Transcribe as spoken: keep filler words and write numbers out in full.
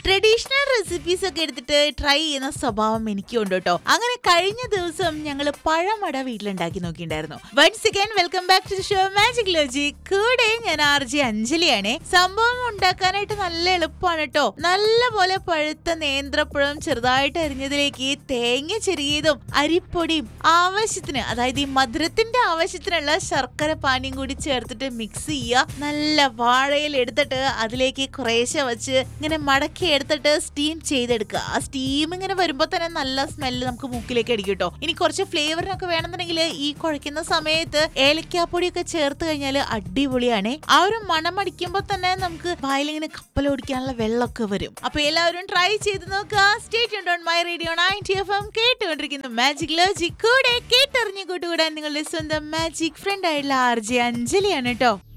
Traditional recipes ഒക്കെ എടുത്തിട്ട് try ചെയ്യുന്ന സ്വഭാവം എനിക്കുണ്ട് കേട്ടോ. അങ്ങനെ കഴിഞ്ഞ ദിവസം ഞങ്ങൾ പഴമട വീട്ടിലുണ്ടാക്കി നോക്കിയിട്ടുണ്ടായിരുന്നു. Once again welcome back to the show magic logic. കൂടെ ഞാൻ ആർ ജെ അഞ്ജലിയാണ്. സംഭവം ഉണ്ടാക്കാനായിട്ട് നല്ല എളുപ്പമാണ് കേട്ടോ. നല്ല പോലെ പഴുത്ത നേന്ത്രപ്പഴം ചെറുതായിട്ട് അരിഞ്ഞതിലേക്ക് തേങ്ങ ചെറിയതും അരിപ്പൊടിയും ആവശ്യത്തിന്, അതായത് ഈ മധുരത്തിന്റെ ആവശ്യത്തിനുള്ള ശർക്കര പാനിയും കൂടി ചേർത്തിട്ട് മിക്സ് ചെയ്യുക. നല്ല വാഴയിൽ എടുത്തിട്ട് അതിലേക്ക് കുറേശ്ശെ വെച്ച് ഇങ്ങനെ മടക്കി എടുത്തിട്ട് സ്റ്റീം ചെയ്തെടുക്കുക. ആ സ്റ്റീം ഇങ്ങനെ വരുമ്പോൾ തന്നെ നല്ല സ്മെല്ല് നമുക്ക് മൂക്കിലേക്ക് അടിക്കും കേട്ടോ. ഇനി കുറച്ച് ഫ്ലേവറിനൊക്കെ വേണമെന്നുണ്ടെങ്കിൽ ഈ കുഴയ്ക്കുന്ന സമയത്ത് ഏലക്കാപ്പൊടിയൊക്കെ ചേർത്ത് കഴിഞ്ഞാൽ അടിപൊളിയാണ്. ആ ഒരു മണം അടിക്കുമ്പോൾ തന്നെ നമുക്ക് വായിലിങ്ങനെ കപ്പലോടിക്കാനുള്ള വെള്ളമൊക്കെ വരും. അപ്പൊ എല്ലാവരും ട്രൈ ചെയ്ത് നോക്കുക. Stay tuned on my radio ninety F M. കേട്ടുകൊണ്ടിരിക്കുന്നു മാജിക് ലോജിക്. കൂടെ കേട്ടറിഞ്ഞു കൂട്ടുകൂടാൻ നിങ്ങളുടെ സ്വന്തം മാജിക് ഫ്രണ്ട് ആയിട്ടുള്ള ആർ ജെ അഞ്ജലിയാണ് കേട്ടോ.